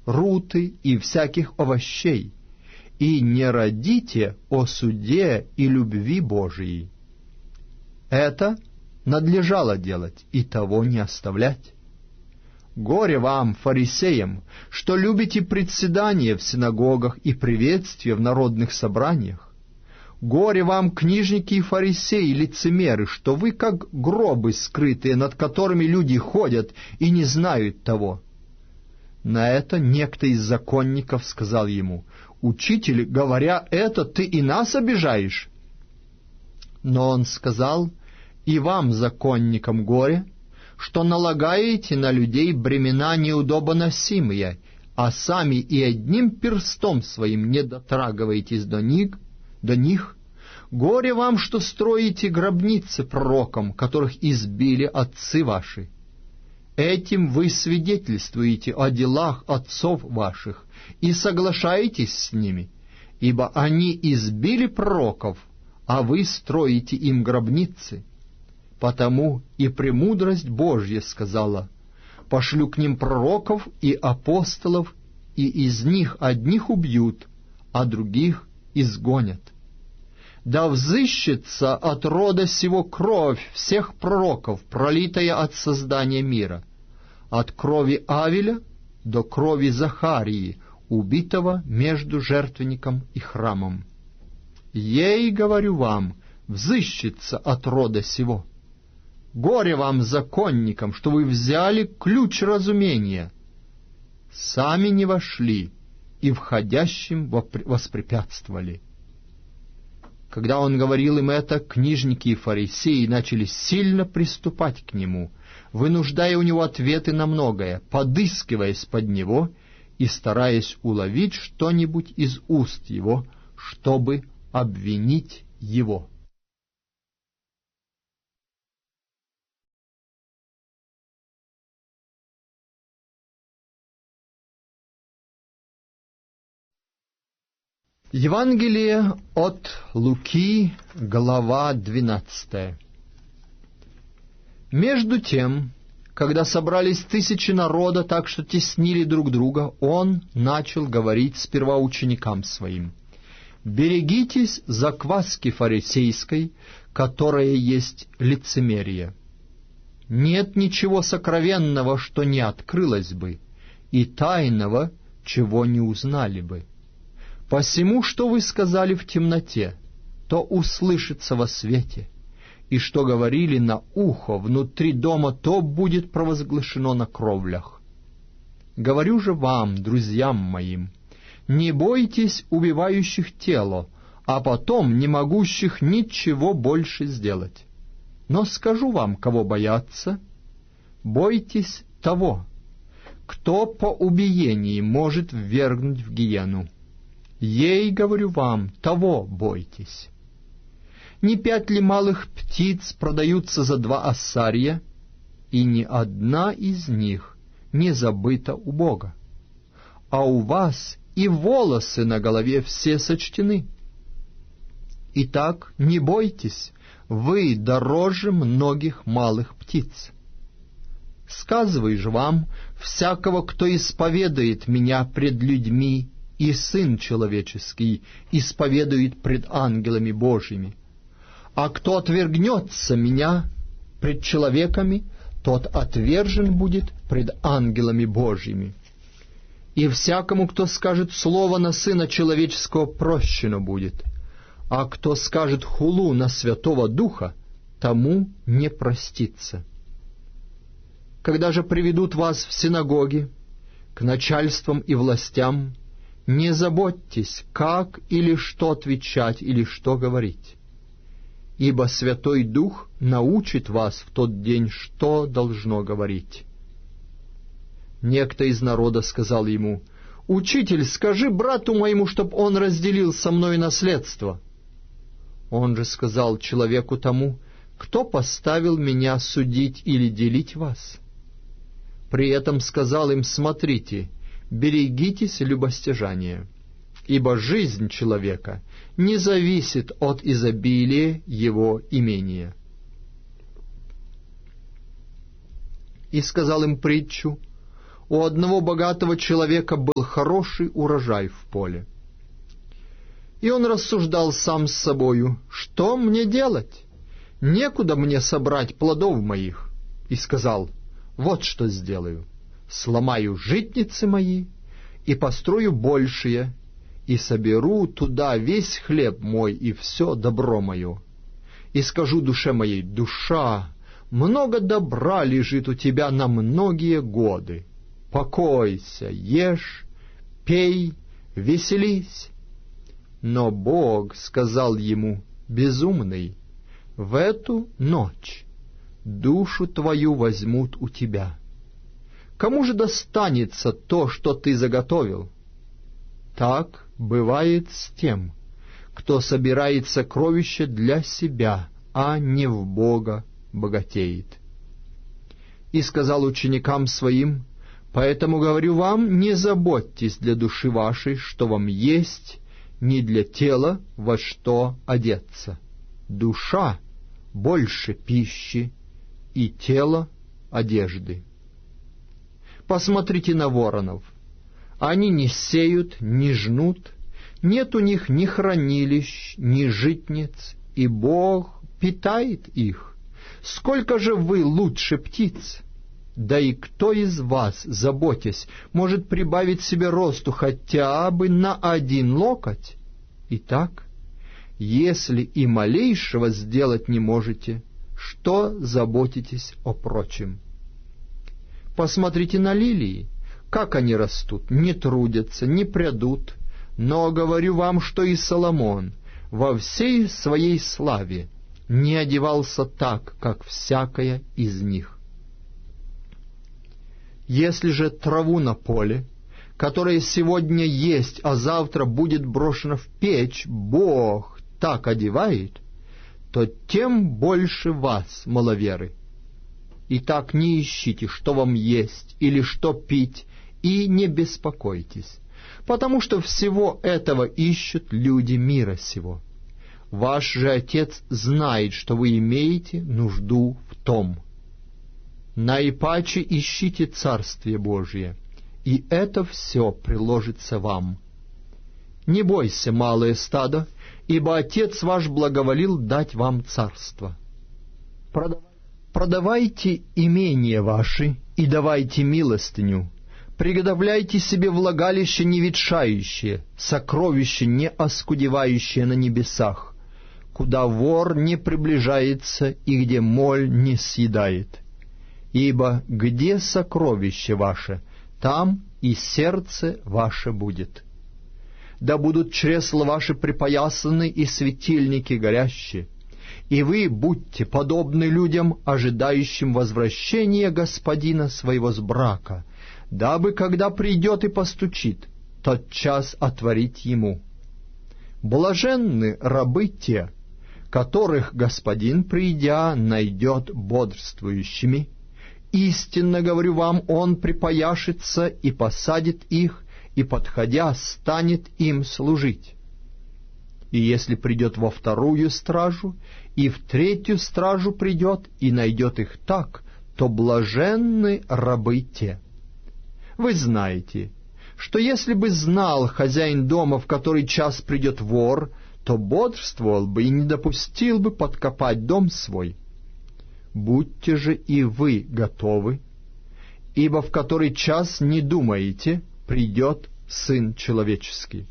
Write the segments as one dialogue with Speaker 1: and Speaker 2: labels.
Speaker 1: руты и всяких овощей, и не родите о суде и любви Божией. Это надлежало делать, и того не оставлять. Горе вам, фарисеям, что любите председание в синагогах и приветствие в народных собраниях. Горе вам, книжники и фарисеи, лицемеры, что вы как гробы скрытые, над которыми люди ходят и не знают того. На это некто из законников сказал ему: «Учитель, говоря это, ты и нас обижаешь». Но он сказал: «И вам, законникам, горе, что налагаете на людей бремена неудобоносимые, а сами и одним перстом своим не дотрагиваетесь до них. Горе вам, что строите гробницы пророкам, которых избили отцы ваши. Этим вы свидетельствуете о делах отцов ваших и соглашаетесь с ними, ибо они избили пророков, а вы строите им гробницы. Потому и премудрость Божья сказала: пошлю к ним пророков и апостолов, и из них одних убьют, а других изгонят. Да взыщется от рода сего кровь всех пророков, пролитая от создания мира, от крови Авеля до крови Захарии, убитого между жертвенником и храмом. Ей, говорю вам, взыщется от рода сего. Горе вам, законникам, что вы взяли ключ разумения, сами не вошли и входящим воспрепятствовали». Когда он говорил им это, книжники и фарисеи начали сильно приступать к нему, вынуждая у него ответы на многое, подыскиваясь под него и стараясь уловить что-нибудь из уст его, чтобы обвинить его. Евангелие от Луки, глава 12. Между тем, когда собрались тысячи народа, так что теснили друг друга, он начал говорить сперва ученикам своим: «Берегитесь закваски фарисейской, которая есть лицемерие. Нет ничего сокровенного, что не открылось бы, и тайного, чего не узнали бы. Посему, что вы сказали в темноте, то услышится во свете, и что говорили на ухо внутри дома, то будет провозглашено на кровлях. Говорю же вам, друзьям моим, не бойтесь убивающих тело, а потом не могущих ничего больше сделать. Но скажу вам, кого бояться: бойтесь того, кто по убиении может ввергнуть в гиену. Ей, говорю вам, того бойтесь. Не 5 ли малых птиц продаются за 2 ассария, и ни одна из них не забыта у Бога? А у вас и волосы на голове все сочтены. Итак, не бойтесь, вы дороже многих малых птиц. Сказываю же вам, всякого, кто исповедует меня пред людьми, и Сын Человеческий исповедует пред ангелами Божьими. А кто отвергнется меня пред человеками, тот отвержен будет пред ангелами Божьими. И всякому, кто скажет слово на Сына Человеческого, прощено будет, а кто скажет хулу на Святого Духа, тому не простится. Когда же приведут вас в синагоги, к начальствам и властям, не заботьтесь, как или что отвечать, или что говорить, ибо Святой Дух научит вас в тот день, что должно говорить». Некто из народа сказал ему: «Учитель, скажи брату моему, чтоб он разделил со мной наследство». Он же сказал человеку тому: «Кто поставил меня судить или делить вас?» При этом сказал им: «Смотрите, берегитесь любостяжания, ибо жизнь человека не зависит от изобилия его имения». И сказал им притчу: У одного богатого человека был хороший урожай в поле. И он рассуждал сам с собою: что мне делать? Некуда мне собрать плодов моих. И сказал: вот что сделаю. Сломаю житницы мои и построю большие, и соберу туда весь хлеб мой и все добро мое. И скажу душе моей: душа, много добра лежит у тебя на многие годы. Покойся, ешь, пей, веселись. Но Бог сказал ему: безумный, в эту ночь душу твою возьмут у тебя. Кому же достанется то, что ты заготовил? Так бывает с тем, кто собирает сокровища для себя, а не в Бога богатеет. И сказал ученикам своим: поэтому говорю вам, не заботьтесь для души вашей, что вам есть, ни для тела, во что одеться. Душа больше пищи, и тело одежды. Посмотрите на воронов. Они не сеют, не жнут, нет у них ни хранилищ, ни житниц, и Бог питает их. Сколько же вы лучше птиц? Да и кто из вас, заботясь, может прибавить себе росту хотя бы на 1 локоть? Итак, если и малейшего сделать не можете, что заботитесь о прочем? Посмотрите на лилии, как они растут, не трудятся, не прядут, но говорю вам, что и Соломон во всей своей славе не одевался так, как всякая из них. Если же траву на поле, которая сегодня есть, а завтра будет брошена в печь, Бог так одевает, то тем больше вас, маловеры. Итак, не ищите, что вам есть или что пить, и не беспокойтесь, потому что всего этого ищут люди мира сего. Ваш же Отец знает, что вы имеете нужду в том. Наипаче ищите Царствие Божие, и это все приложится вам. Не бойся, малое стадо, ибо Отец ваш благоволил дать вам царство. Продавайте имения ваши и давайте милостыню. Приготовляйте себе влагалище не ветшающее, сокровище не оскудевающее на небесах, куда вор не приближается и где моль не съедает. Ибо где сокровище ваше, там и сердце ваше будет. Да будут чресла ваши припоясаны и светильники горящие, и вы будьте подобны людям, ожидающим возвращения господина своего с брака, дабы, когда придет и постучит, тотчас отворить ему. Блаженны рабы те, которых господин, придя, найдет бодрствующими. Истинно говорю вам, он припояшется и посадит их, и, подходя, станет им служить. И если придет во 2 стражу, и в 3 стражу придет, и найдет их так, то блаженны рабы те. Вы знаете, что если бы знал хозяин дома, в который час придет вор, то бодрствовал бы и не допустил бы подкопать дом свой. Будьте же и вы готовы, ибо в который час не думаете, придет Сын Человеческий.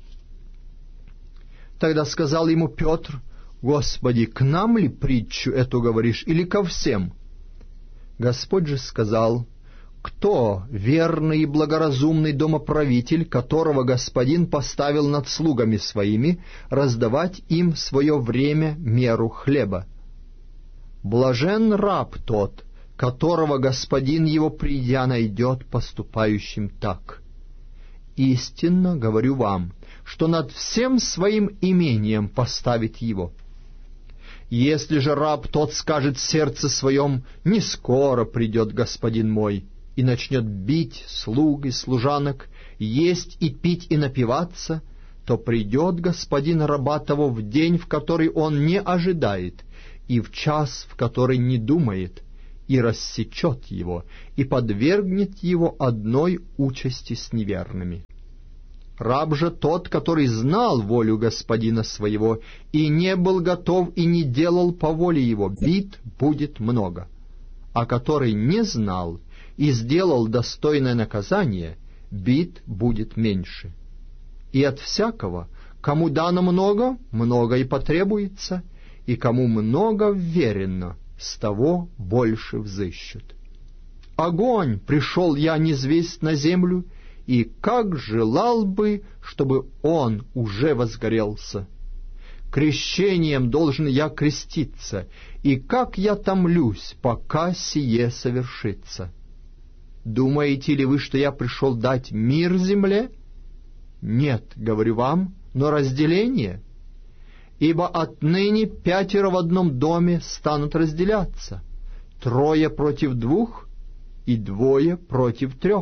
Speaker 1: Тогда сказал ему Петр: Господи, к нам ли притчу эту говоришь, или ко всем? Господь же сказал: кто верный и благоразумный домоправитель, которого господин поставил над слугами своими, раздавать им в свое время меру хлеба? Блажен раб тот, которого господин его, придя, найдет поступающим так. Истинно говорю вам, что над всем своим имением поставит его. Если же раб тот скажет в сердце своем: не скоро придет господин мой, и начнет бить слуг и служанок, есть и пить и напиваться, то придет господин раба того в день, в который он не ожидает, и в час, в который не думает, и рассечет его, и подвергнет его одной участи с неверными. Раб же тот, который знал волю господина своего, и не был готов и не делал по воле его, бит будет много. А который не знал и сделал достойное наказание, бит будет меньше. И от всякого, кому дано много, много и потребуется, и кому много вверено, с того больше взыщут. Огонь пришел я низвесть на землю, и как желал бы, чтобы он уже возгорелся. Крещением должен я креститься, и как я томлюсь, пока сие совершится. Думаете ли вы, что я пришел дать мир земле? Нет, говорю вам, но разделение. Ибо отныне 5 в одном доме станут разделяться, 3 против 2 и 2 против 3.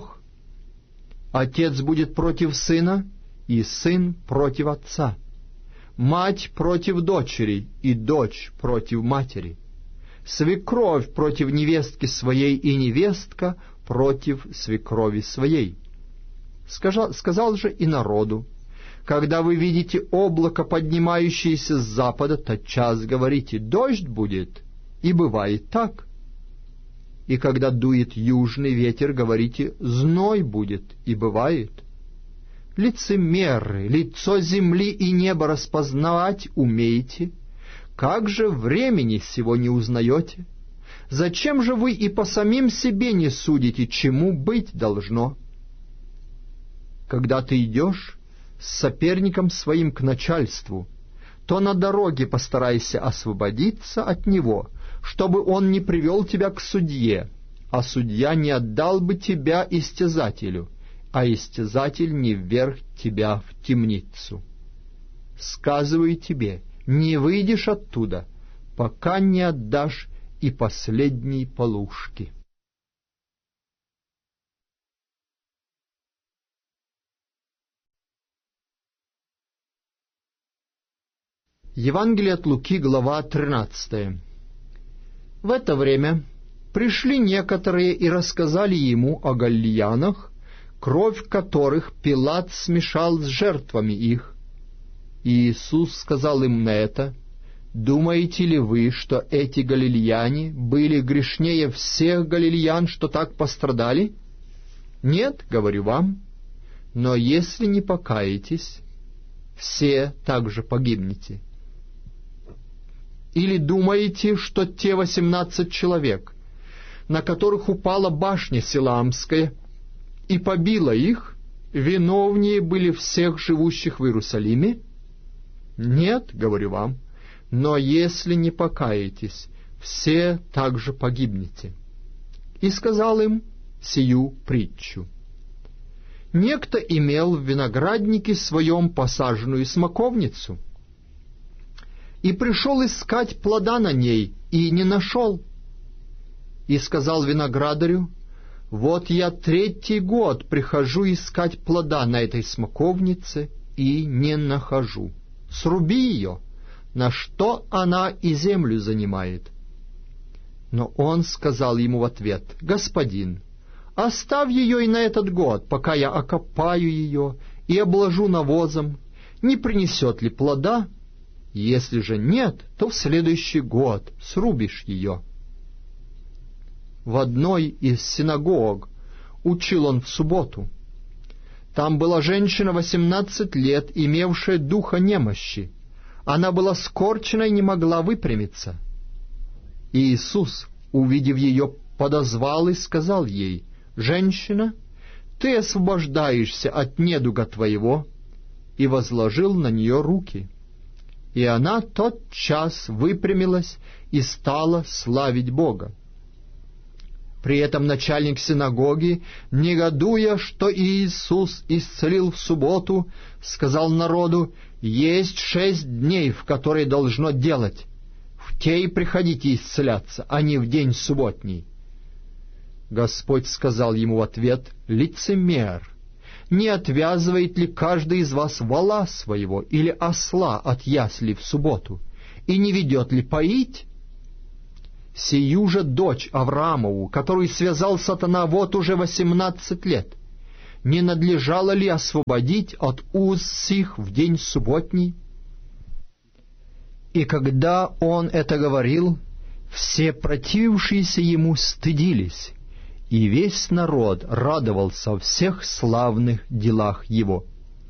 Speaker 1: Отец будет против сына, и сын против отца. Мать против дочери, и дочь против матери. Свекровь против невестки своей, и невестка против свекрови своей. Сказал же и народу: когда вы видите облако, поднимающееся с запада, тотчас говорите: дождь будет, и бывает так. И когда дует южный ветер, говорите: зной будет, и бывает. Лицемеры, лицо земли и неба распознавать умеете? Как же времени сего не узнаете? Зачем же вы и по самим себе не судите, чему быть должно? Когда ты идешь с соперником своим к начальству, то на дороге постарайся освободиться от него, чтобы он не привел тебя к судье, а судья не отдал бы тебя истязателю, а истязатель не вверг тебя в темницу. Сказываю тебе, не выйдешь оттуда, пока не отдашь и последней полушки. Евангелие от Луки, глава 13. В это время пришли некоторые и рассказали ему о галилеянах, кровь которых Пилат смешал с жертвами их. И Иисус сказал им на это: думаете ли вы, что эти галилеяне были грешнее всех галилеян, что так пострадали? Нет, говорю вам, но если не покаетесь, все также погибнете. Или думаете, что те 18 человек, на которых упала башня Силаамская и побила их, виновнее были всех живущих в Иерусалиме? Нет, говорю вам, но если не покаетесь, все также погибнете. И сказал им сию притчу. Некто имел в винограднике своем посаженную смоковницу, и пришел искать плода на ней, и не нашел. И сказал виноградарю: вот я 3-й год прихожу искать плода на этой смоковнице, и не нахожу. Сруби ее, на что она и землю занимает. Но он сказал ему в ответ: господин, оставь ее и на этот год, пока я окопаю ее и обложу навозом, не принесет ли плода? Если же нет, то в следующий год срубишь ее. В одной из синагог учил он в субботу. Там была женщина 18 лет, имевшая духа немощи. Она была скорчена и не могла выпрямиться. И Иисус, увидев ее, подозвал и сказал ей: «Женщина, ты освобождаешься от недуга твоего», и возложил на нее руки. И она тотчас выпрямилась и стала славить Бога. При этом начальник синагоги, негодуя, что Иисус исцелил в субботу, сказал народу: «Есть 6 дней, в которые должно делать. В те и приходите исцеляться, а не в день субботний». Господь сказал ему в ответ: «Лицемер! Не отвязывает ли каждый из вас вола своего или осла от ясли в субботу, и не ведет ли поить? сию же дочь Авраамову, которую связал сатана вот уже 18 лет, не надлежало ли освободить от уз сих в день субботний?» И когда он это говорил, все противившиеся ему стыдились, и весь народ радовался о всех славных делах его.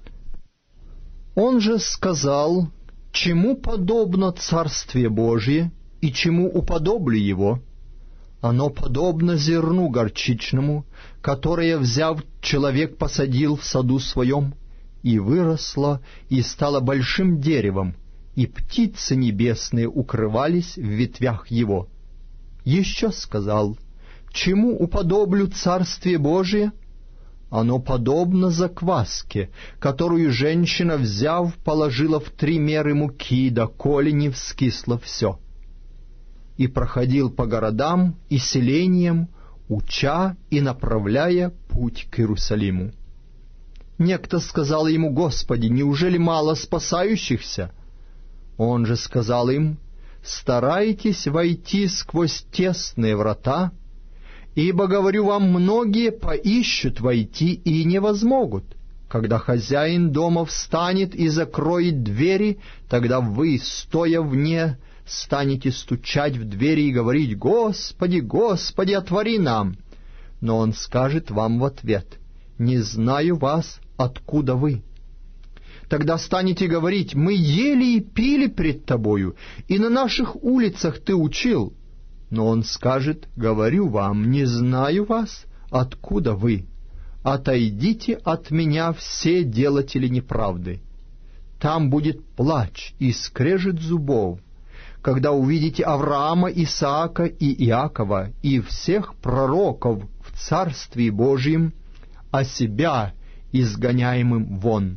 Speaker 1: Он же сказал: «Чему подобно Царствие Божие, и чему уподоблю его? Оно подобно зерну горчичному, которое, взяв, человек посадил в саду своем, и выросло, и стало большим деревом, и птицы небесные укрывались в ветвях его». Еще сказал: «Чему уподоблю Царствие Божие? Оно подобно закваске, которую женщина, взяв, положила в 3 меры муки, доколе не вскисло все. И проходил по городам и селениям, уча и направляя путь к Иерусалиму. Некто сказал ему: «Господи, неужели мало спасающихся?» Он же сказал им: «Старайтесь войти сквозь тесные врата, ибо, говорю вам, многие поищут войти и не возмогут. Когда хозяин дома встанет и закроет двери, тогда вы, стоя вне, станете стучать в двери и говорить: Господи, Господи, отвори нам. Но он скажет вам в ответ: не знаю вас, откуда вы. Тогда станете говорить: мы ели и пили пред тобою, и на наших улицах ты учил. Но он скажет: говорю вам, не знаю вас, откуда вы. Отойдите от меня, все делатели неправды. Там будет плач и скрежет зубов, когда увидите Авраама, Исаака и Иакова и всех пророков в Царстве Божьем, а себя изгоняемым вон.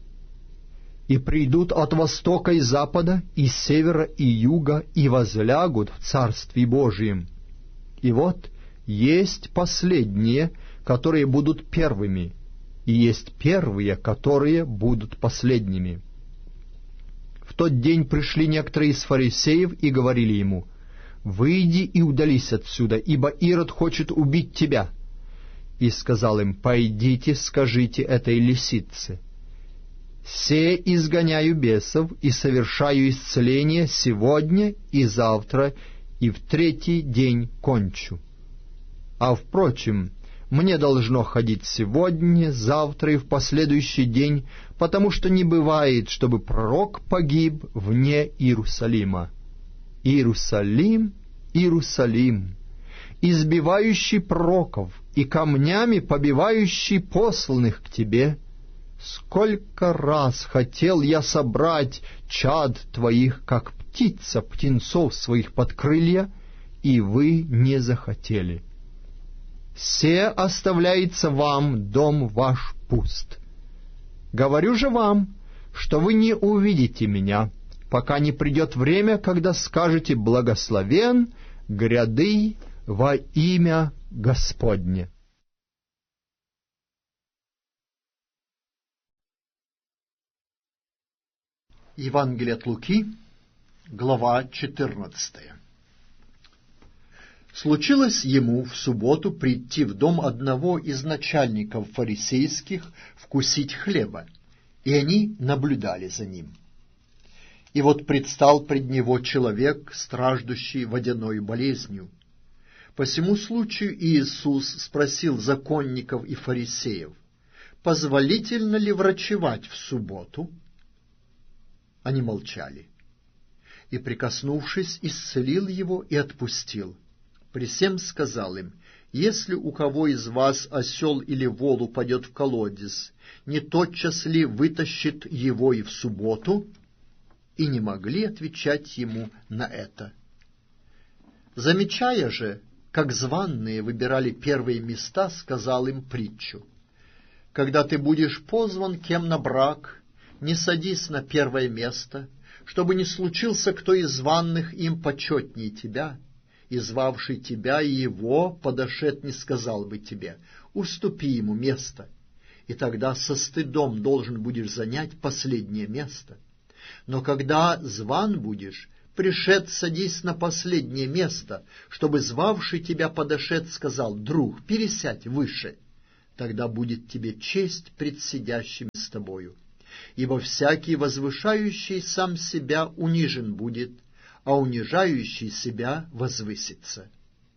Speaker 1: И придут от востока и запада, и севера и юга, и возлягут в Царстве Божьем. И вот есть последние, которые будут первыми, и есть первые, которые будут последними». В тот день пришли некоторые из фарисеев и говорили ему: «Выйди и удались отсюда, ибо Ирод хочет убить тебя». И сказал им: «Пойдите, скажите этой лисице: се изгоняю бесов и совершаю исцеление сегодня и завтра, и в 3-й день кончу. А впрочем, мне должно ходить сегодня, завтра и в последующий день, потому что не бывает, чтобы пророк погиб вне Иерусалима. Иерусалим, Иерусалим, избивающий пророков и камнями побивающий посланных к тебе, сколько раз хотел я собрать чад твоих, как птица птенцов своих под крылья, и вы не захотели. Се оставляется вам дом ваш пуст. Говорю же вам, что вы не увидите меня, пока не придет время, когда скажете: благословен гряды во имя Господне».
Speaker 2: Евангелие от Луки, глава 14. Случилось ему в субботу прийти в дом одного из начальников фарисейских вкусить хлеба, и они наблюдали за ним. И вот предстал пред него человек, страждущий водяной болезнью. По сему случаю Иисус спросил законников и фарисеев: позволительно ли врачевать в субботу? Они молчали. И, прикоснувшись, исцелил его и отпустил. При сем сказал им: если у кого из вас осел или вол упадет в колодец, не тотчас ли вытащит его и в субботу? И не могли отвечать ему на это. Замечая же, как званные выбирали первые места, сказал им притчу: когда ты будешь позван кем на брак, не садись на первое место, чтобы не случился кто из званных им почетнее тебя, и звавший тебя и его подошед не сказал бы тебе: уступи ему место, и тогда со стыдом должен будешь занять последнее место. Но когда зван будешь, Пришед, садись на последнее место, чтобы звавший тебя подошед сказал: друг, пересядь выше. Тогда будет тебе честь пред сидящими с тобою. Ибо всякий возвышающий сам себя унижен будет, а унижающий себя возвысится.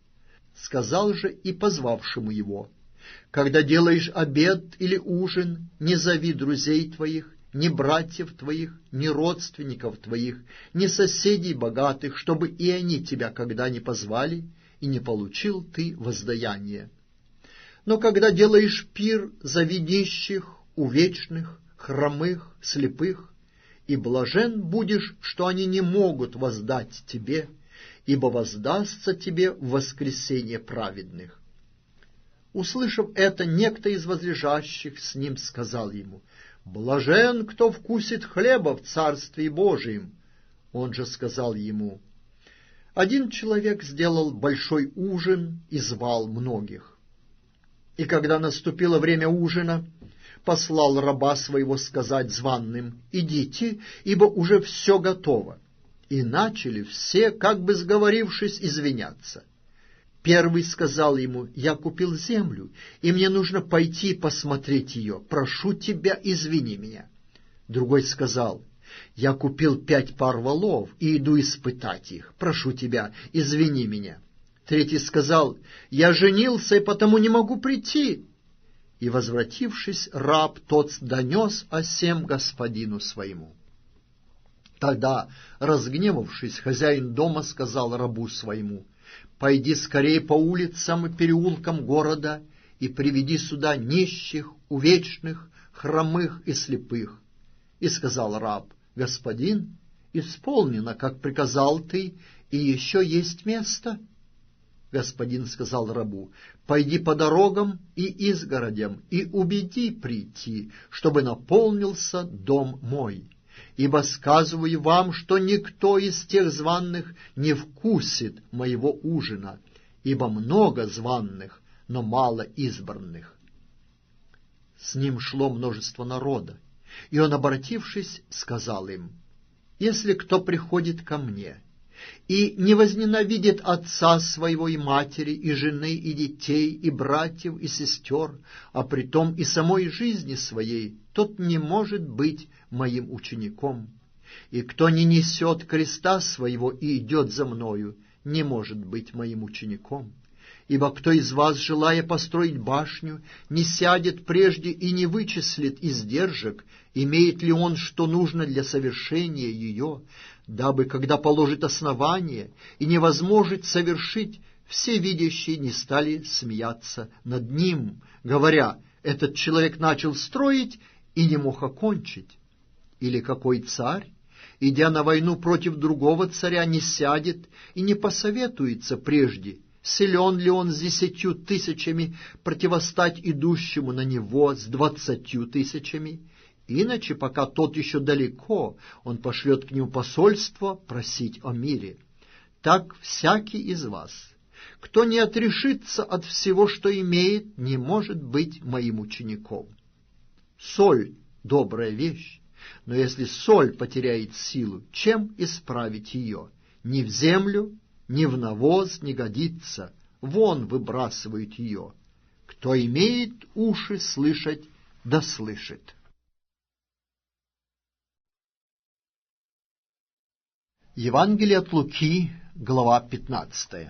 Speaker 2: Сказал же и позвавшему его: когда делаешь обед или ужин, не зови друзей твоих, ни братьев твоих, ни родственников твоих, ни соседей богатых, чтобы и они тебя когда не позвали, и не получил ты воздаяние. Но когда делаешь пир, зови нищих, увечных, хромых, слепых, и блажен будешь, что они не могут воздать тебе, ибо воздастся тебе в воскресение праведных. Услышав это, некто из возлежащих с ним сказал ему: блажен, кто вкусит хлеба в Царстве Божием. Он же сказал ему: один человек сделал большой ужин и звал многих. И когда наступило время ужина, послал раба своего сказать званным: идите, ибо уже все готово. И начали все, как бы сговорившись, извиняться. Первый сказал ему: я купил землю, и мне нужно пойти посмотреть ее. Прошу тебя, извини меня. Другой сказал: я купил 5 пар волов и иду испытать их. Прошу тебя, извини меня. Третий сказал: я женился, и потому не могу прийти. И, возвратившись, раб тот донес о сем господину своему. Тогда, разгневавшись, хозяин дома сказал рабу своему: пойди скорее по улицам и переулкам города и приведи сюда нищих, увечных, хромых и слепых. И сказал раб: господин, исполнено, как приказал ты, и еще есть место. Господин сказал рабу: пойди по дорогам и изгородям и убеди прийти, чтобы наполнился дом мой. Ибо сказываю вам, что никто из тех званных не вкусит моего ужина, ибо много званных, но мало избранных. С ним шло множество народа, и он, обратившись, сказал им: если кто приходит ко мне и не возненавидит отца своего и матери, и жены, и детей, и братьев, и сестер, а притом и самой жизни своей, тот не может быть моим учеником. И кто не несет креста своего и идет за мною, не может быть моим учеником. Ибо кто из вас, желая построить башню, не сядет прежде и не вычислит издержек, имеет ли он что нужно для совершения ее, дабы, когда положит основание и не возможет совершить, все видящие не стали смеяться над ним, говоря: этот человек начал строить и не мог окончить. Или какой царь, идя на войну против другого царя, не сядет и не посоветуется прежде, силен ли он с 10 000 противостать идущему на него с 20 000, иначе, пока тот еще далеко, он пошлет к нему посольство просить о мире. Так всякий из вас, кто не отрешится от всего, что имеет, не может быть моим учеником. Соль — добрая вещь, но если соль потеряет силу, чем исправить ее? Ни в землю, ни в навоз не годится, вон выбрасывают ее. Кто имеет уши слышать, да слышит. Евангелие от Луки, глава 15.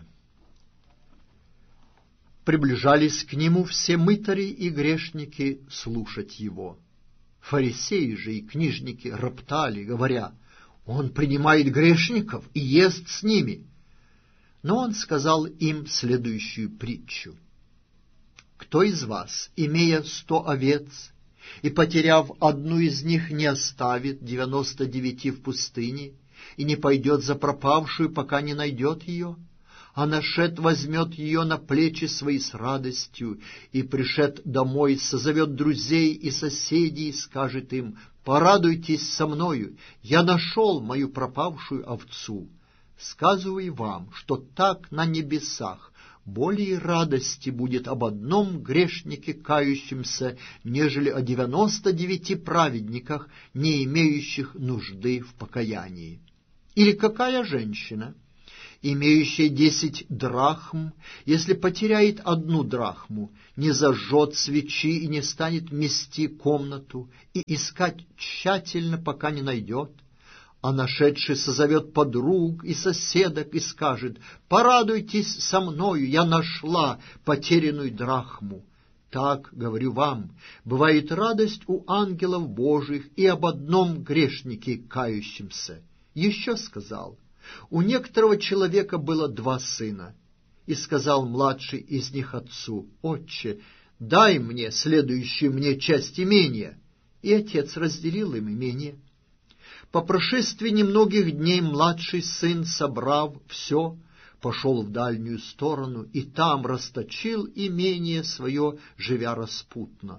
Speaker 2: Приближались к нему все мытари и грешники слушать его. Фарисеи же и книжники роптали, говоря: он принимает грешников и ест с ними. Но он сказал им следующую притчу: кто из вас, имея 100 овец, и, потеряв одну из них, не оставит 99 в пустыне, и не пойдет за пропавшую, пока не найдет ее? А нашед возьмет ее на плечи свои с радостью, и, пришед домой, созовет друзей и соседей, и скажет им: порадуйтесь со мною, я нашел мою пропавшую овцу. Сказываю вам, что так на небесах более радости будет об одном грешнике кающемся, нежели о 99 праведниках, не имеющих нужды в покаянии. Или какая женщина, имеющая 10 драхм, если потеряет 1 драхму, не зажжет свечи и не станет мести комнату и искать тщательно, пока не найдет, а нашедший созовет подруг и соседок и скажет: «Порадуйтесь со мною, я нашла потерянную драхму». Так, говорю вам, бывает радость у ангелов Божьих и об одном грешнике кающемся. Еще сказал: у некоторого человека было 2 сына, и сказал младший из них отцу: «Отче, дай мне следующую мне часть имения». И отец разделил им имение. По прошествии немногих дней младший сын, собрав все, пошел в дальнюю сторону и там расточил имение свое, живя распутно.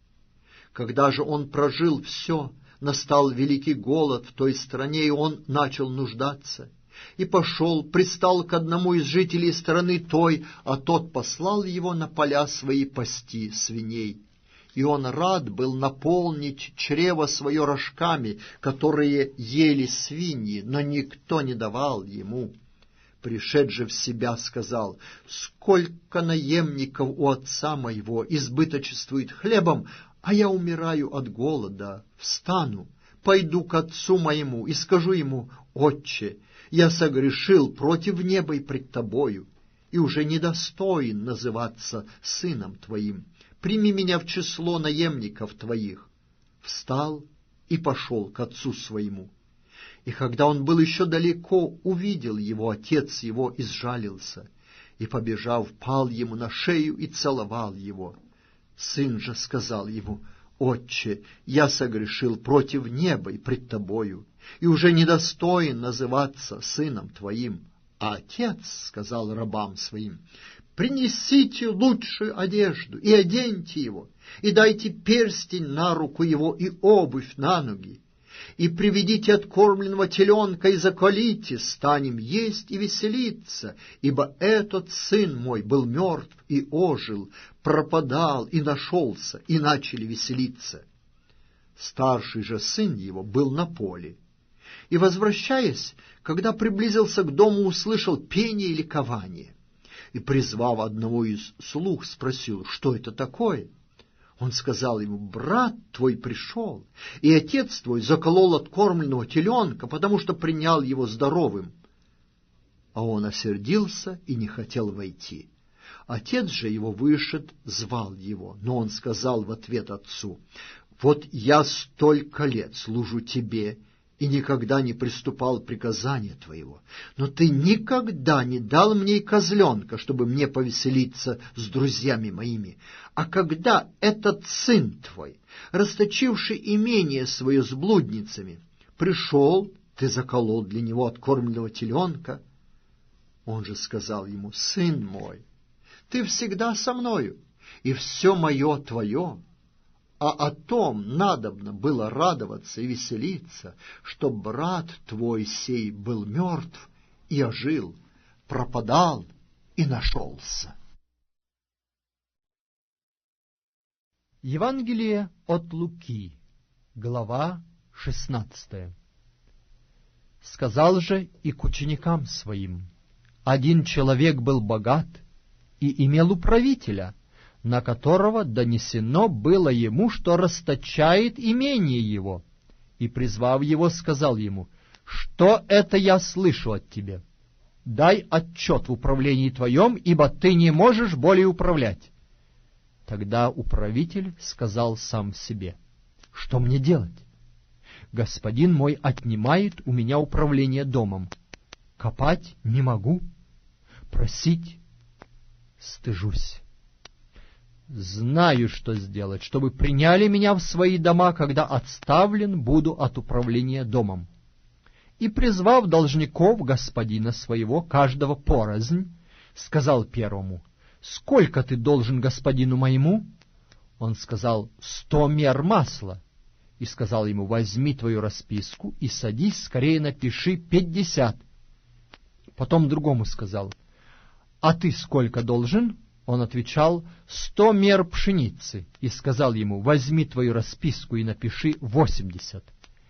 Speaker 2: Когда же он прожил все, настал великий голод в той стране, и он начал нуждаться. И пошел, пристал к одному из жителей страны той, а тот послал его на поля свои пасти свиней. И он рад был наполнить чрево свое рожками, которые ели свиньи, но никто не давал ему. Пришед же в себя, сказал: «Сколько наемников у отца моего избыточествует хлебом, а я умираю от голода. Встану, пойду к отцу моему и скажу ему: Отче, я согрешил против неба и пред тобою, и уже недостоин называться сыном твоим. Прими меня в число наемников твоих». Встал и пошел к отцу своему. И когда он был еще далеко, увидел его отец его и сжалился, и, побежав, пал ему на шею и целовал его. Сын же сказал ему: «Отче, я согрешил против неба и пред тобою, и уже недостоин называться сыном твоим». А отец сказал рабам своим: «Принесите лучшую одежду и оденьте его, и дайте перстень на руку его и обувь на ноги, и приведите откормленного теленка и заколите, станем есть и веселиться, ибо этот сын мой был мертв и ожил, пропадал и нашелся, и начали веселиться». Старший же сын его был на поле, и, возвращаясь, когда приблизился к дому, услышал пение и ликование, и, призвав одного из слуг, спросил: «Что это такое?» Он сказал ему: «Брат твой пришел, и отец твой заколол откормленного теленка, потому что принял его здоровым». А он осердился и не хотел войти. Отец же его вышед, звал его, но он сказал в ответ отцу: «Вот я столько лет служу тебе и никогда не приступал к приказанию твоего, но ты никогда не дал мне и козленка, чтобы мне повеселиться с друзьями моими. А когда этот сын твой, расточивший имение свое с блудницами, пришел, ты заколол для него откормленного теленка». Он же сказал ему: «Сын мой, ты всегда со мною, и все мое твое. А о том надобно было радоваться и веселиться, что брат твой сей был мертв и ожил, пропадал и нашелся».
Speaker 1: Евангелие от Луки, глава 16. Сказал же и к ученикам своим: один человек был богат и имел управителя, на которого донесено было ему, что расточает имение его. И, призвав его, сказал ему: «Что это я слышу от тебя? Дай отчет в управлении твоем, ибо ты не можешь более управлять». Тогда управитель сказал сам себе: «Что мне делать? Господин мой отнимает у меня управление домом. Копать не могу, просить стыжусь. Знаю, что сделать, чтобы приняли меня в свои дома, когда отставлен буду от управления домом». И, призвав должников господина своего, каждого порознь, сказал первому: «Сколько ты должен господину моему?» Он сказал: 100 мер масла. И сказал ему: «Возьми твою расписку и садись, скорее напиши 50. Потом другому сказал: «А ты сколько должен?» Он отвечал: 100 мер пшеницы. И сказал ему: «Возьми твою расписку и напиши 80.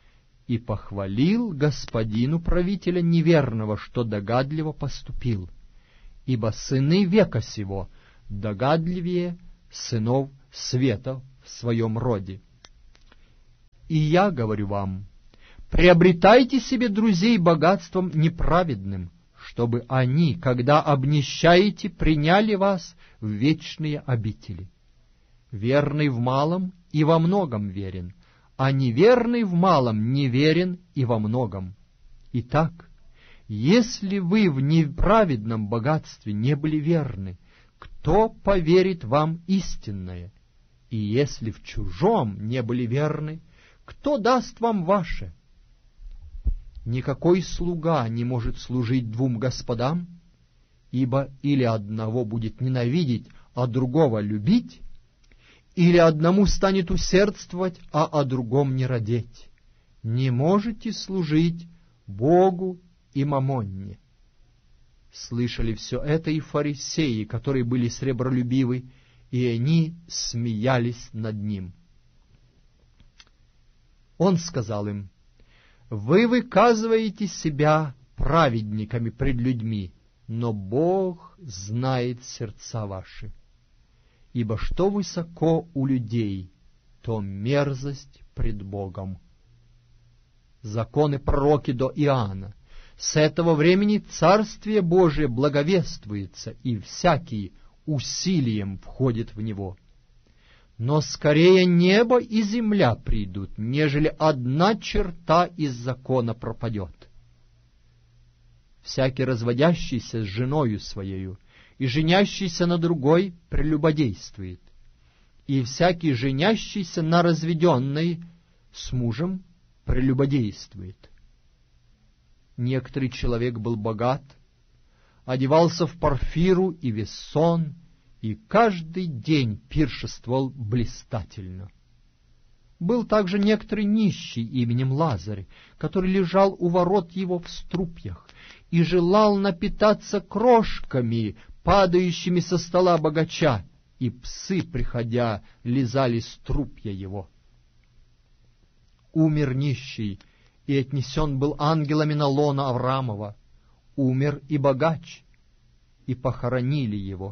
Speaker 1: и похвалил господину правителя неверного, что догадливо поступил, ибо сыны века сего догадливее сынов света в своем роде. И я говорю вам, приобретайте себе друзей богатством неправедным, чтобы они, когда обнищаете, приняли вас в вечные обители. Верный в малом и во многом верен, а неверный в малом неверен и во многом. Итак, если вы в неправедном богатстве не были верны, кто поверит вам истинное? И если в чужом не были верны, кто даст вам ваше? Никакой слуга не может служить двум господам, ибо или одного будет ненавидеть, а другого любить, или одному станет усердствовать, а о другом не радеть. Не можете служить Богу и мамонне. Слышали все это и фарисеи, которые были сребролюбивы, и они смеялись над ним. Он сказал им: «Вы выказываете себя праведниками пред людьми, но Бог знает сердца ваши. Ибо что высоко у людей, то мерзость пред Богом». Законы пророки до Иоанна. С этого времени Царствие Божие благовествуется, и всякий усилием входит в него. Но скорее небо и земля придут, нежели одна черта из закона пропадет. Всякий разводящийся с женою своею и женящийся на другой прелюбодействует, и всякий женящийся на разведенной с мужем прелюбодействует. Некоторый человек был богат, одевался в парфиру и вессон, и каждый день пиршествовал блистательно. Был также некоторый нищий именем Лазарь, который лежал у ворот его в струпьях и желал напитаться крошками, падающими со стола богача, и псы, приходя, лизали струпья его. Умер нищий, и отнесен был ангелами на лоно Авраамова. Умер и богач, и похоронили его.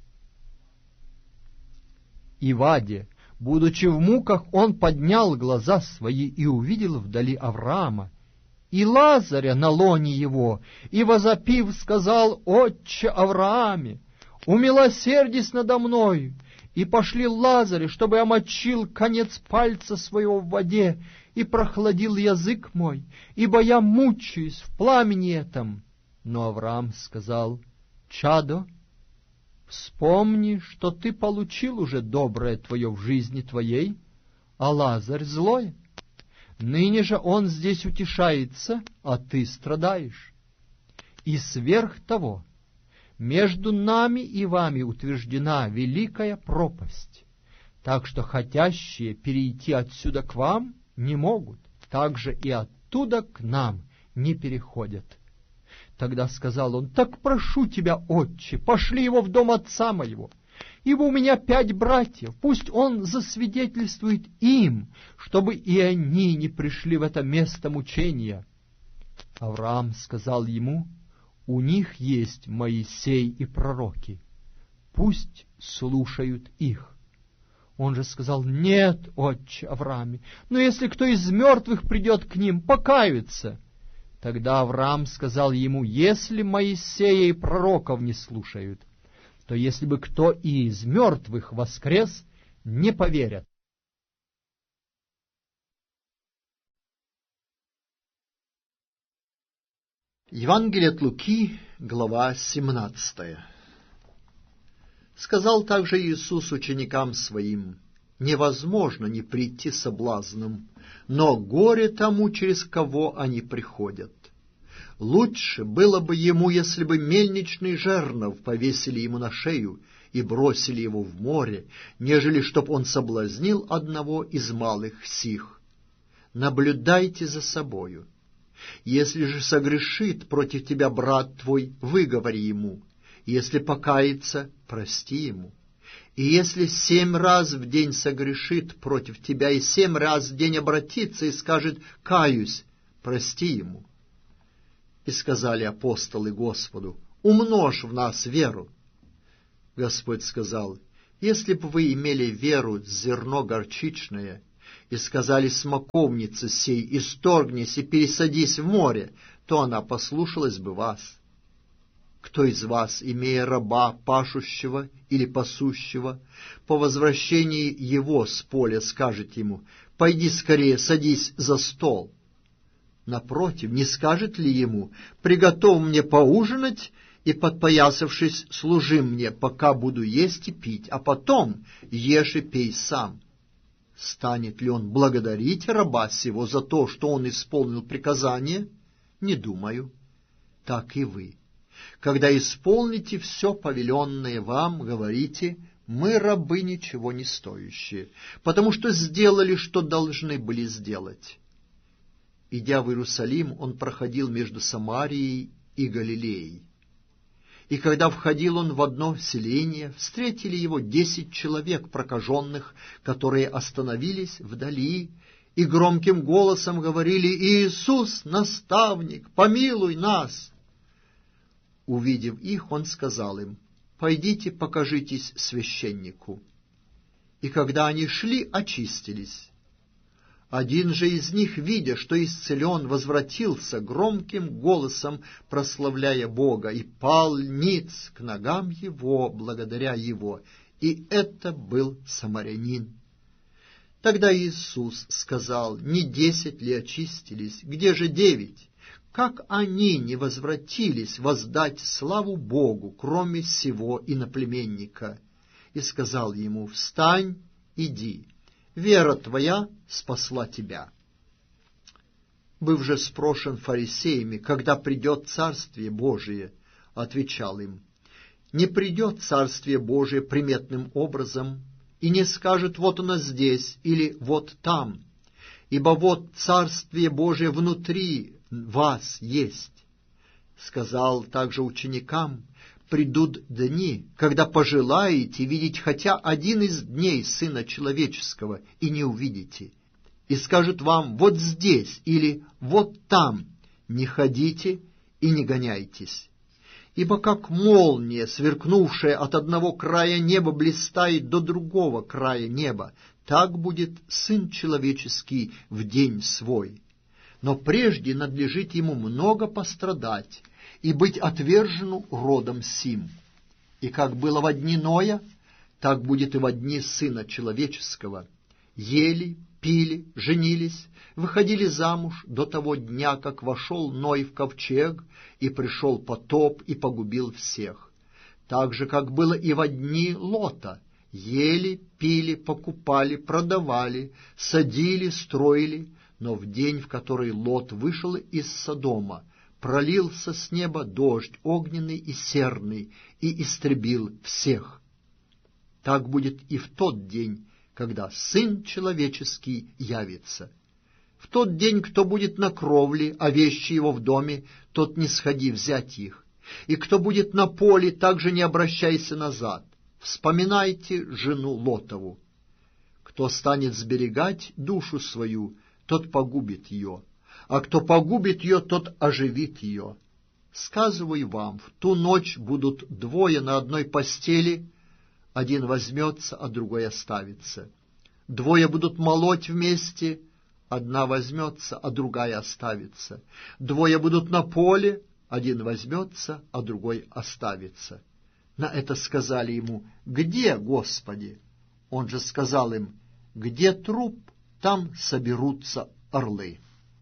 Speaker 1: И в аде, будучи в муках, он поднял глаза свои и увидел вдали Авраама и Лазаря на лоне его, и, возопив, сказал: «Отче Аврааме, умилосердись надо мною, и пошли Лазаря, чтобы омочил конец пальца своего в воде и прохладил язык мой, ибо я мучаюсь в пламени этом». Но Авраам сказал: «Чадо, вспомни, что ты получил уже доброе твое в жизни твоей, а Лазарь злое. Ныне же он здесь утешается, а ты страдаешь. И сверх того, между нами и вами утверждена великая пропасть, так что хотящие перейти отсюда к вам не могут, так же и оттуда к нам не переходят». Тогда сказал он: «Так прошу тебя, отче, пошли его в дом отца моего, ибо у меня 5 братьев, пусть он засвидетельствует им, чтобы и они не пришли в это место мучения». Авраам сказал ему: «У них есть Моисей и пророки, пусть слушают их». Он же сказал: «Нет, отче Аврааме, но если кто из мертвых придет к ним, покаются». Тогда Авраам сказал ему: «Если Моисея и пророков не слушают, то если бы кто и из мертвых воскрес, не поверят».
Speaker 2: Евангелие от Луки, глава 17. Сказал также Иисус ученикам Своим: «Невозможно не прийти соблазном, но горе тому, через кого они приходят. Лучше было бы ему, если бы мельничный жернов повесили ему на шею и бросили его в море, нежели чтоб он соблазнил одного из малых сих. Наблюдайте за собою. Если же согрешит против тебя брат твой, выговори ему, если покается, прости ему. И если 7 раз в день согрешит против тебя, и 7 раз в день обратится и скажет: «Каюсь», прости ему. И сказали апостолы Господу: «Умножь в нас веру». Господь сказал: «Если бы вы имели веру зерно горчичное, и сказали смоковнице сей: исторгнись и пересадись в море, то она послушалась бы вас. Кто из вас, имея раба, пашущего или пасущего, по возвращении его с поля скажет ему: пойди скорее, садись за стол? Напротив, не скажет ли ему: приготовь мне поужинать, и, подпоясавшись, служи мне, пока буду есть и пить, а потом ешь и пей сам? Станет ли он благодарить раба сего за то, что он исполнил приказание? Не думаю. Так и вы. Когда исполните все повеленное вам, говорите: мы рабы ничего не стоящие, потому что сделали, что должны были сделать. Идя в Иерусалим, он проходил между Самарией и Галилеей. И когда входил он в одно селение, встретили его 10 человек прокаженных, которые остановились вдали и громким голосом говорили: «Иисус, наставник, помилуй нас!» Увидев их, он сказал им: «Пойдите, покажитесь священнику». И когда они шли, очистились. Один же из них, видя, что исцелен, возвратился громким голосом, прославляя Бога, и пал ниц к ногам его, благодаря его. И это был самарянин. Тогда Иисус сказал: не 10 ли очистились? Где же 9? Как они не возвратились воздать славу Богу, кроме сего иноплеменника? И сказал ему: встань, иди, вера твоя спасла тебя. Быв же спрошен фарисеями, когда придет Царствие Божие, отвечал им: не придет Царствие Божие приметным образом, и не скажет: вот оно здесь или вот там, ибо вот Царствие Божие внутри вас есть. Сказал также ученикам: придут дни, когда пожелаете видеть хотя один из дней Сына Человеческого, и не увидите. И скажут вам: вот здесь или вот там, не ходите и не гоняйтесь. Ибо как молния, сверкнувшая от одного края неба, блистает до другого края неба, так будет Сын Человеческий в день свой. Но прежде надлежит ему много пострадать и быть отвержену родом сим. И как было во дни Ноя, так будет и во дни Сына Человеческого. Ели, пили, женились, выходили замуж до того дня, как вошел Ной в ковчег, и пришел потоп и погубил всех. Так же, как было и во дни Лота. Ели, пили, покупали, продавали, садили, строили, но в день, в который Лот вышел из Содома, пролился с неба дождь огненный и серный, и истребил всех. Так будет и в тот день, когда Сын Человеческий явится. В тот день, кто будет на кровле, а вещи его в доме, тот не сходи взять их. И кто будет на поле, также не обращайся назад. Вспоминайте жену Лотову. Кто станет сберегать душу свою, тот погубит ее, а кто погубит ее, тот оживит ее. Сказываю вам, в ту ночь будут 2 на одной постели, один возьмется, а другой оставится. 2 будут молоть вместе, одна возьмется, а другая оставится. 2 будут на поле, один возьмется, а другой оставится. На это сказали ему: где, Господи? Он же сказал им: где труп, там соберутся орлы.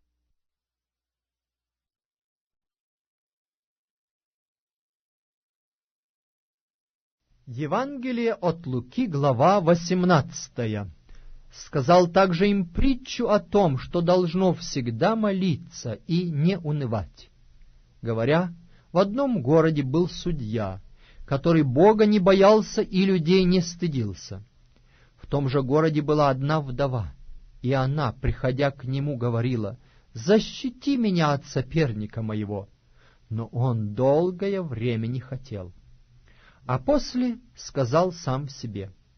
Speaker 1: Евангелие от Луки, глава 18. Сказал также им притчу о том, что должно всегда молиться и не унывать. Говоря, в одном городе был судья, который Бога не боялся и людей не стыдился. В том же городе была одна вдова, и она, приходя к нему, говорила: «Защити меня от соперника моего». Но он долгое время не хотел. А после сказал сам себе: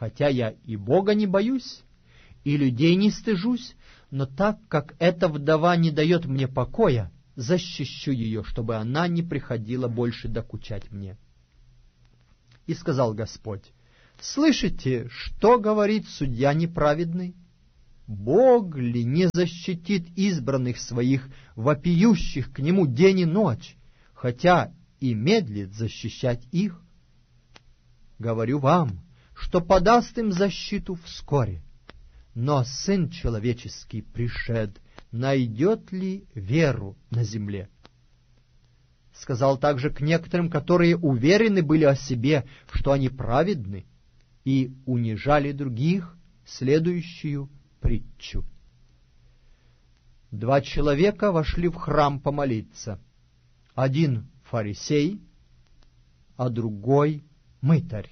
Speaker 1: хотя я и Бога не боюсь, и людей не стыжусь, но так как эта вдова не дает мне покоя, защищу ее, чтобы она не приходила больше докучать мне. И сказал Господь: слышите, что говорит судья неправедный? Бог ли не защитит избранных своих, вопиющих к нему день и ночь, хотя и медлит защищать их? Говорю вам, что подаст им защиту вскоре. Но Сын Человеческий пришед, найдет ли веру на земле? Сказал также к некоторым, которые уверены были о себе, что они праведны, и унижали других, следующую притчу. 2 человека вошли в храм помолиться. Один фарисей, а другой мытарь.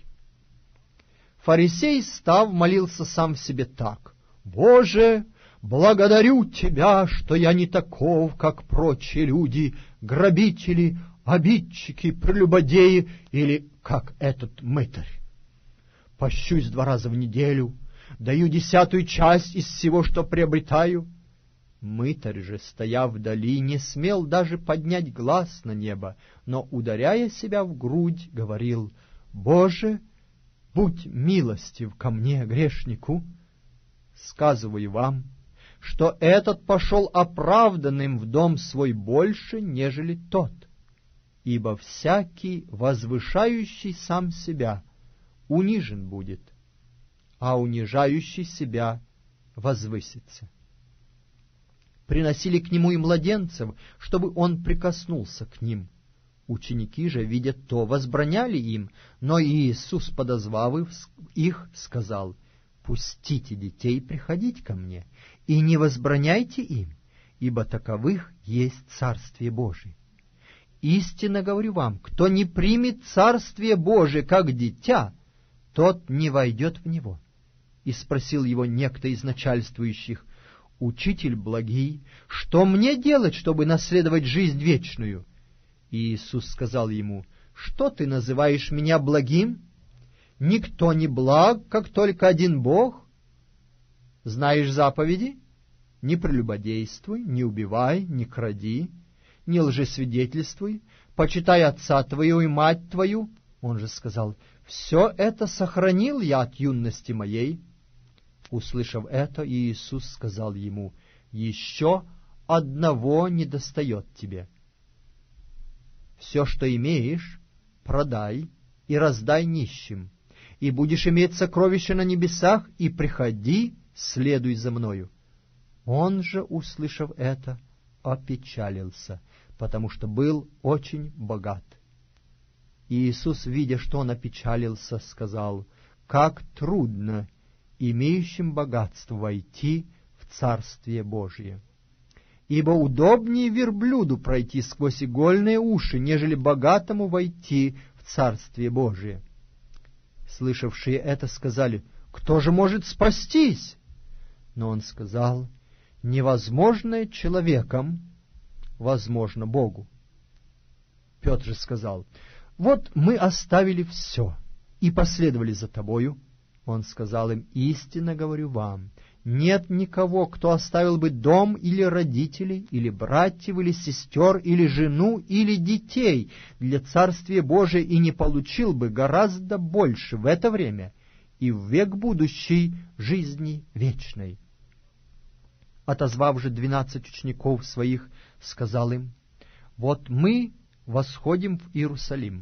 Speaker 1: Фарисей, став, молился сам в себе так: «Боже, благодарю Тебя, что я не таков, как прочие люди, грабители, обидчики, прелюбодеи или как этот мытарь. Пощусь 2 раза в неделю, даю 10-ую часть из всего, что приобретаю». Мытарь же, стоя вдали, не смел даже поднять глаз на небо, но, ударяя себя в грудь, говорил: «Боже, будь милостив ко мне, грешнику». Сказываю вам, что этот пошел оправданным в дом свой больше, нежели тот. Ибо всякий, возвышающий сам себя, унижен будет, а унижающий себя возвысится. Приносили к нему и младенцев, чтобы он прикоснулся к ним. Ученики же, видя то, возбраняли им, но Иисус, подозвав их, сказал: «Пустите детей приходить ко мне, и не возбраняйте им, ибо таковых есть Царствие Божие. Истинно говорю вам, кто не примет Царствие Божие как дитя, тот не войдет в него». И спросил его некто из начальствующих: «Учитель благий, что мне делать, чтобы наследовать жизнь вечную?» И Иисус сказал ему: «Что ты называешь меня благим? Никто не благ, как только один Бог. Знаешь заповеди? Не прелюбодействуй, не убивай, не кради, не лжесвидетельствуй, почитай отца твоего и мать твою». Он же сказал: «Все это сохранил я от юности моей». Услышав это, Иисус сказал ему: «Еще одного недостает тебе. Все, что имеешь, продай и раздай нищим, и будешь иметь сокровища на небесах, и приходи, следуй за мною». Он же, услышав это, опечалился, потому что был очень богат. И Иисус, видя, что он опечалился, сказал: «Как трудно имеющим богатство войти в Царствие Божие! Ибо удобнее верблюду пройти сквозь игольные уши, нежели богатому войти в Царствие Божие». Слышавшие это сказали: «Кто же может спастись?» Но он сказал: «Невозможное человеком возможно Богу». Петр же сказал: «Вот мы оставили все и последовали за тобою». Он сказал им: «Истинно говорю вам, нет никого, кто оставил бы дом или родителей, или братьев, или сестер, или жену, или детей для Царствия Божия и не получил бы гораздо больше в это время и в век будущий жизни вечной». Отозвав же 12 учеников своих, сказал им: «Вот мы восходим в Иерусалим,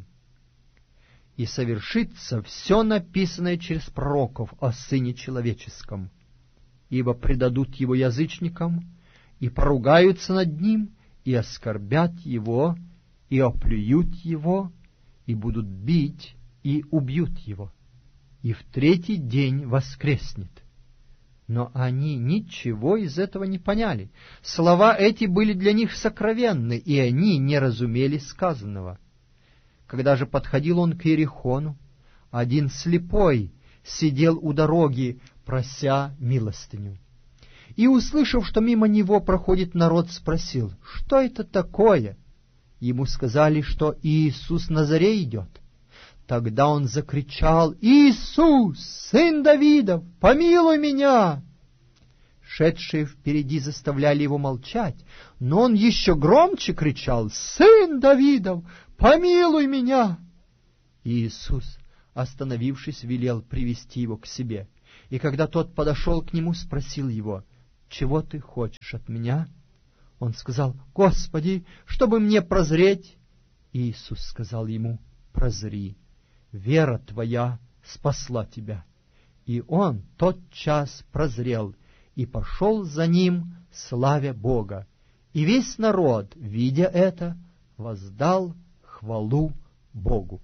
Speaker 1: и совершится все написанное через пророков о Сыне Человеческом. Ибо предадут его язычникам, и поругаются над ним, и оскорбят его, и оплюют его, и будут бить, и убьют его, и в 3-й день воскреснет». Но они ничего из этого не поняли. Слова эти были для них сокровенны, и они не разумели сказанного. Когда же подходил он к Иерихону, один слепой сидел у дороги, прося милостыню. И, услышав, что мимо него проходит народ, спросил: «Что это такое?» Ему сказали, что Иисус Назарей идет. Тогда он закричал: «Иисус, сын Давидов, помилуй меня!» Шедшие впереди заставляли его молчать, но он еще громче кричал: «Сын Давидов, помилуй меня!» И Иисус, остановившись, велел привести его к себе. И когда тот подошел к нему, спросил его: «Чего ты хочешь от меня?» Он сказал: «Господи, чтобы мне прозреть». И Иисус сказал ему: «Прозри, вера твоя спасла тебя». И он тотчас прозрел и пошел за ним, славя Бога. И весь народ, видя это, воздал хвалу Богу.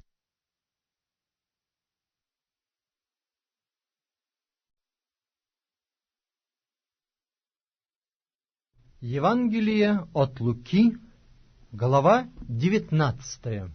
Speaker 1: Евангелие от Луки, глава 19.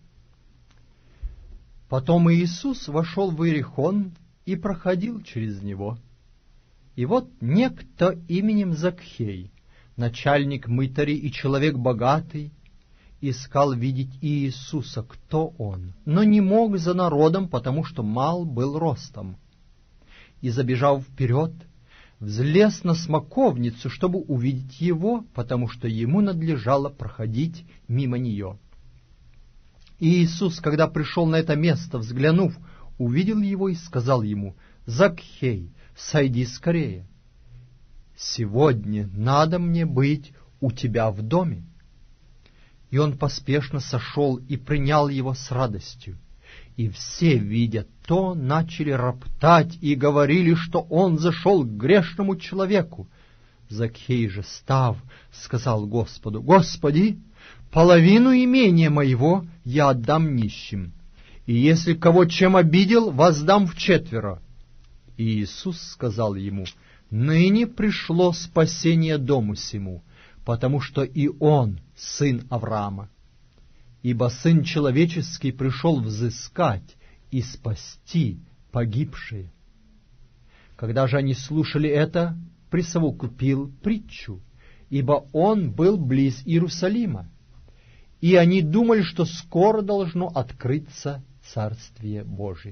Speaker 1: Потом Иисус вошел в Иерихон и проходил через него. И вот некто именем Закхей, начальник мытарей и человек богатый, искал видеть Иисуса, кто он, но не мог за народом, потому что мал был ростом. И, забежав вперед, взлез на смоковницу, чтобы увидеть его, потому что ему надлежало проходить мимо нее. И Иисус, когда пришел на это место, взглянув, увидел его и сказал ему: «Закхей, сойди скорее. Сегодня надо мне быть у тебя в доме». И он поспешно сошел и принял его с радостью. И все, видя то, начали роптать и говорили, что он зашел к грешному человеку. Закхей же, став, сказал Господу: «Господи, половину имения моего я отдам нищим, и если кого чем обидел, воздам вчетверо». И Иисус сказал ему: «Ныне пришло спасение дому сему, потому что и он сын Авраама. Ибо Сын Человеческий пришел взыскать и спасти погибшие». Когда же они слушали это, присовокупил притчу, ибо он был близ Иерусалима, и они думали, что скоро должно открыться Царствие Божие.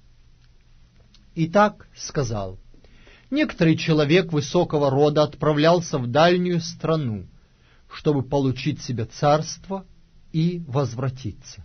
Speaker 1: Итак, сказал: некоторый человек высокого рода отправлялся в дальнюю страну, чтобы получить себе царство и возвратиться.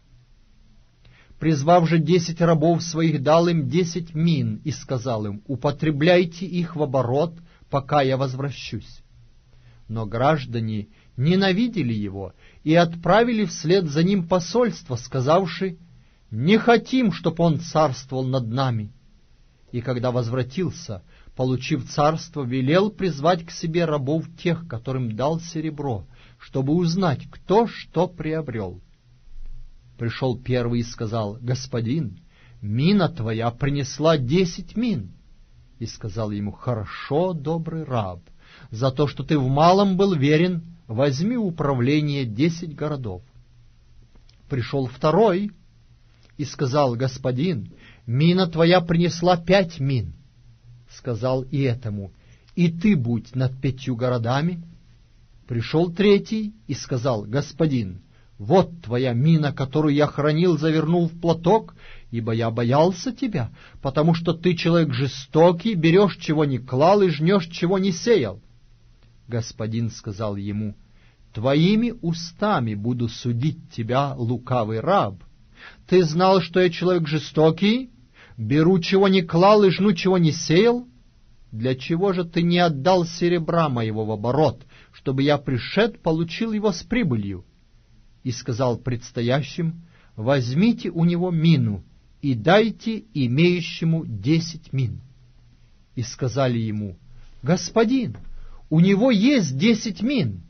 Speaker 1: Призвав же 10 рабов своих, дал им 10 мин и сказал им: употребляйте их в оборот, пока я возвращусь. Но граждане ненавидели его и отправили вслед за ним посольство, сказавши: не хотим, чтоб он царствовал над нами. И когда возвратился, получив царство, велел призвать к себе рабов тех, которым дал серебро, чтобы узнать, кто что приобрел. Пришел первый и сказал: господин, мина твоя принесла 10 мин. И сказал ему: хорошо, добрый раб, за то, что ты в малом был верен, возьми управление 10 городов. Пришел второй и сказал: господин, мина твоя принесла 5 мин. Сказал и этому: и ты будь над 5 городами. Пришел третий и сказал: господин, вот твоя мина, которую я хранил, завернул в платок, ибо я боялся тебя, потому что ты человек жестокий, берешь, чего не клал, и жнешь, чего не сеял. Господин сказал ему: твоими устами буду судить тебя, лукавый раб. Ты знал, что я человек жестокий, беру, чего не клал, и жну, чего не сеял? Для чего же ты не отдал серебра моего в оборот, чтобы я, пришед, получил его с прибылью? И сказал предстоящим: возьмите у него мину и дайте имеющему 10 мин. И сказали ему: господин, у него есть 10 мин.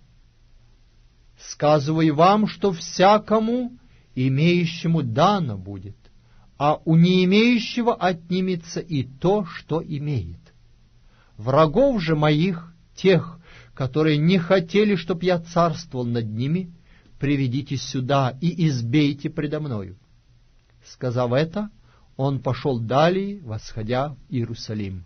Speaker 1: Сказываю вам, что всякому имеющему дано будет, а у не имеющего отнимется и то, что имеет. Врагов же моих, тех, которые не хотели, чтоб я царствовал над ними, приведите сюда и избейте предо мною». Сказав это, он пошел далее, восходя в Иерусалим.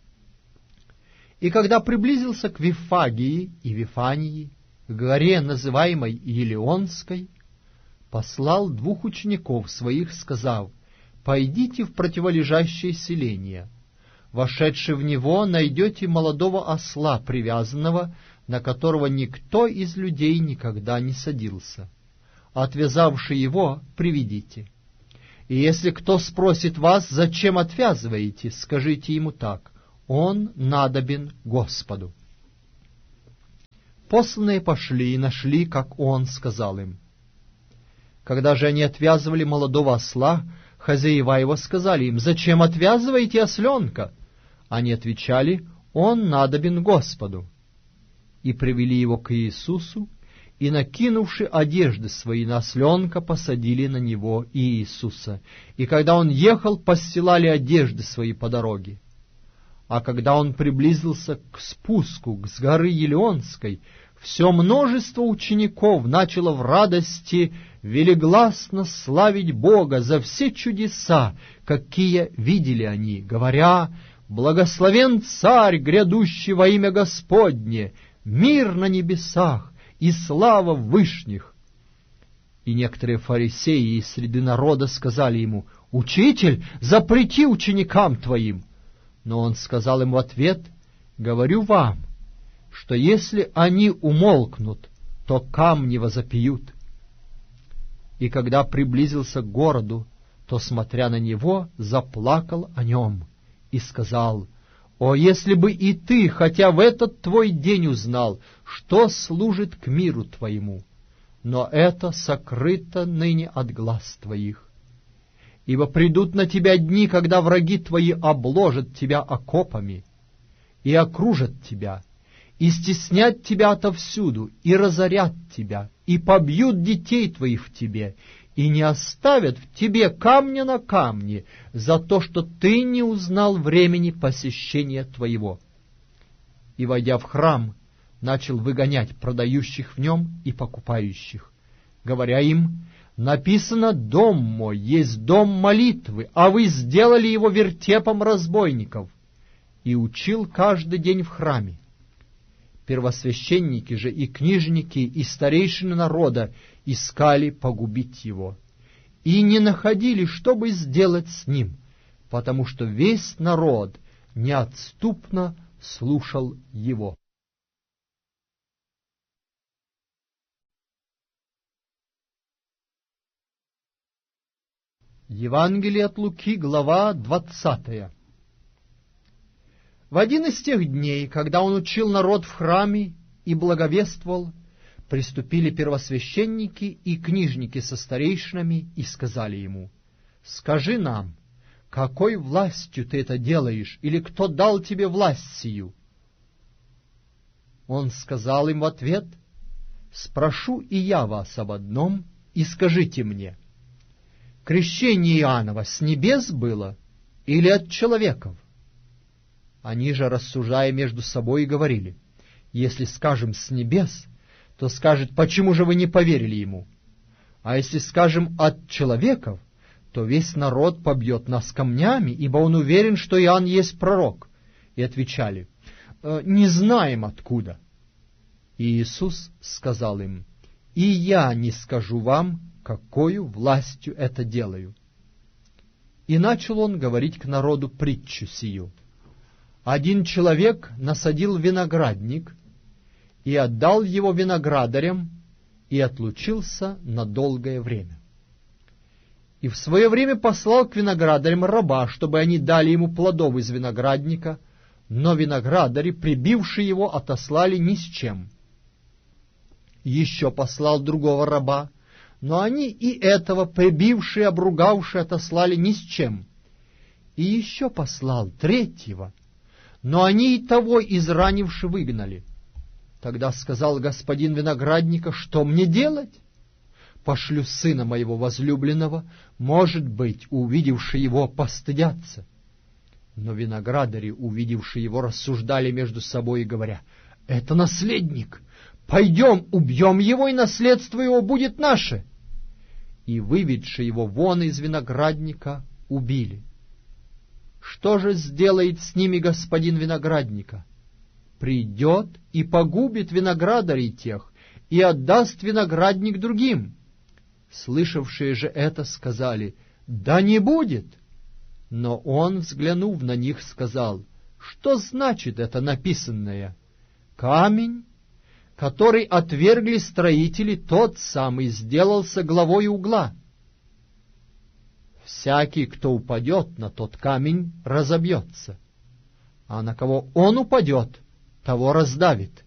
Speaker 1: И когда приблизился к Вифагии и Вифании, к горе, называемой Елеонской, послал 2 учеников своих, сказав: пойдите в противолежащее селение. Вошедши в него, найдете молодого осла, привязанного, на которого никто из людей никогда не садился. Отвязавши его, приведите. И если кто спросит вас, зачем отвязываете, скажите ему так: он надобен Господу. Посланные пошли и нашли, как он сказал им. Когда же они отвязывали молодого осла, хозяева его сказали им: зачем отвязываете осленка? Они отвечали: он надобен Господу. И привели его к Иисусу, и, накинувши одежды свои на осленка, посадили на него Иисуса. И когда он ехал, постилали одежды свои по дороге. А когда он приблизился к спуску с горы Елеонской, все множество учеников начало в радости велигласно славить Бога за все чудеса, какие видели они, говоря: «Благословен Царь, грядущий во имя Господне, мир на небесах и слава в вышних». И некоторые фарисеи из среды народа сказали ему: «Учитель, запрети ученикам твоим». Но он сказал им в ответ: «Говорю вам, что если они умолкнут, то камни возопьют». И когда приблизился к городу, то, смотря на него, заплакал о нем и сказал: «О, если бы и ты, хотя в этот твой день, узнал, что служит к миру твоему! Но это сокрыто ныне от глаз твоих. Ибо придут на тебя дни, когда враги твои обложат тебя окопами и окружат тебя, и стеснят тебя отовсюду, и разорят тебя, и побьют детей твоих в тебе, и не оставят в тебе камня на камне за то, что ты не узнал времени посещения твоего». И, войдя в храм, начал выгонять продающих в нем и покупающих, говоря им: «Написано: дом мой есть дом молитвы, а вы сделали его вертепом разбойников». И учил каждый день в храме. Первосвященники же и книжники и старейшины народа искали погубить его, и не находили, чтобы сделать с ним, потому что весь народ неотступно слушал его. Евангелие от Луки, глава 20. В один из тех дней, когда он учил народ в храме и благовествовал, приступили первосвященники и книжники со старейшинами и сказали ему: «Скажи нам, какой властью ты это делаешь, или кто дал тебе власть сию?» Он сказал им в ответ: «Спрошу и я вас об одном, и скажите мне: крещение Иоаннова с небес было или от человеков?» Они же, рассуждая между собой, говорили: «Если скажем с небес, то скажет: почему же вы не поверили ему? А если скажем от человеков, то весь народ побьет нас камнями, ибо он уверен, что Иоанн есть пророк». И отвечали: «Не знаем откуда». И Иисус сказал им: «И я не скажу вам, какою властью это делаю». И начал он говорить к народу притчу сию: «Один человек насадил виноградник и отдал его виноградарям, и отлучился на долгое время. И в свое время послал к виноградарям раба, чтобы они дали ему плодов из виноградника, но виноградари, прибившие его, отослали ни с чем. Еще послал другого раба, но они и этого, прибившие, обругавшие, отослали ни с чем. И еще послал третьего, но они и того, изранивши, выгнали. Тогда сказал господин виноградника: что мне делать? Пошлю сына моего возлюбленного, может быть, увидевши его, постыдятся. Но виноградари, увидевши его, рассуждали между собой, говоря: это наследник, пойдем, убьем его, и наследство его будет наше. И, выведши его вон из виноградника, убили. Что же сделает с ними господин виноградника? Придет и погубит виноградарей тех, и отдаст виноградник другим. Слышавшие же это сказали: «Да не будет!» Но он, взглянув на них, сказал: «Что значит это написанное? Камень, который отвергли строители, тот самый сделался главой угла. Всякий, кто упадет на тот камень, разобьется, а на кого он упадет, того раздавит.